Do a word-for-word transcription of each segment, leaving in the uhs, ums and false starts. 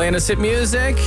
Atlanta's hit music.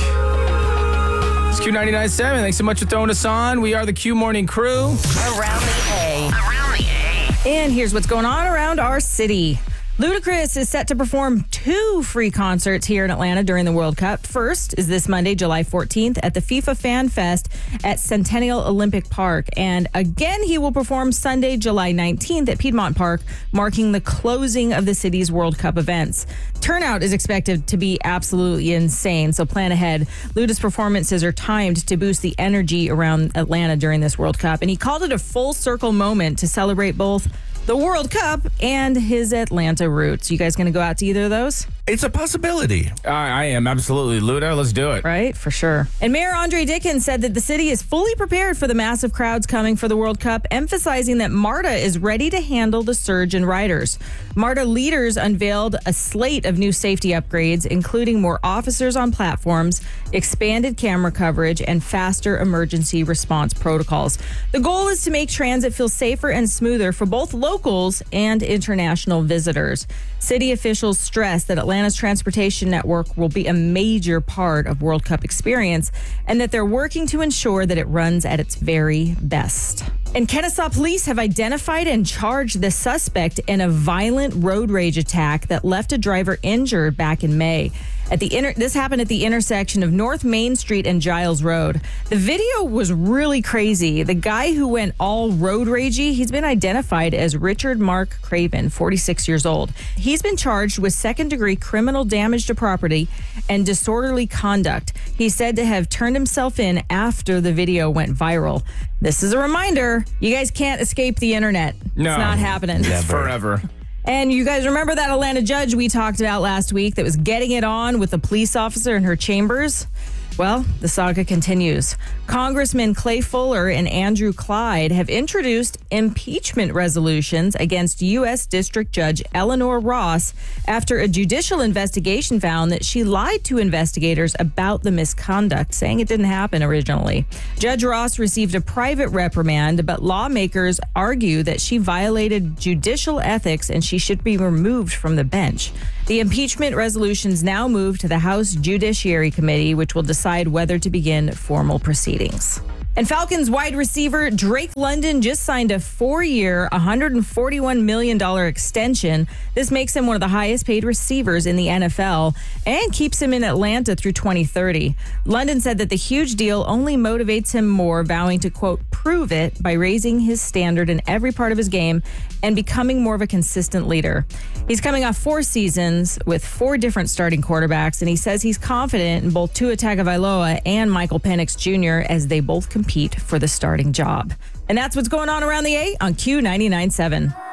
It's Q ninety-nine point seven. Thanks so much for throwing us on. We are the Q Morning Crew. Around the A. Around the A. And here's what's going on around our city. Ludacris is set to perform two free concerts here in Atlanta during the World Cup. First is this Monday, July fourteenth, at the FIFA Fan Fest at Centennial Olympic Park. And again, he will perform Sunday, July nineteenth at Piedmont Park, marking the closing of the city's World Cup events. Turnout is expected to be absolutely insane, so plan ahead. Luda's performances are timed to boost the energy around Atlanta during this World Cup. And he called it a full circle moment to celebrate both the World Cup and his Atlanta roots. You guys going to go out to either of those? It's a possibility. I, I am absolutely. Luda, let's do it. Right, for sure. And Mayor Andre Dickens said that the city is fully prepared for the massive crowds coming for the World Cup, emphasizing that MARTA is ready to handle the surge in riders. MARTA leaders unveiled a slate of new safety upgrades, including more officers on platforms, expanded camera coverage, and faster emergency response protocols. The goal is to make transit feel safer and smoother for both locals and international visitors. City officials stress that Atlanta's transportation network will be a major part of World Cup experience and that they're working to ensure that it runs at its very best. And Kennesaw police have identified and charged the suspect in a violent road rage attack that left a driver injured back in May. At the inter- this happened at the intersection of North Main Street and Giles Road. The video was really crazy. The guy who went all road ragey, he's been identified as Richard Mark Craven, forty-six years old. He's been charged with second-degree criminal damage to property and disorderly conduct. He's said to have turned himself in after the video went viral. This is a reminder, you guys can't escape the internet. No. It's not happening. It's forever. And you guys remember that Atlanta judge we talked about last week that was getting it on with a police officer in her chambers? Well, the saga continues. Congressman Clay Fuller and Andrew Clyde have introduced impeachment resolutions against U S District Judge Eleanor Ross after a judicial investigation found that she lied to investigators about the misconduct, saying it didn't happen originally. Judge Ross received a private reprimand, but lawmakers argue that she violated judicial ethics and she should be removed from the bench. The impeachment resolutions now move to the House Judiciary Committee, which will decide whether to begin formal proceedings. And Falcons wide receiver Drake London just signed a four-year, one hundred forty-one million dollars extension. This makes him one of the highest-paid receivers in the N F L and keeps him in Atlanta through twenty thirty. London said that the huge deal only motivates him more, vowing to, quote, prove it by raising his standard in every part of his game and becoming more of a consistent leader. He's coming off four seasons with four different starting quarterbacks, and he says he's confident in both Tua Tagovailoa and Michael Penix Junior as they both compete for the starting job. And that's what's going on around the A on Q ninety-nine point seven.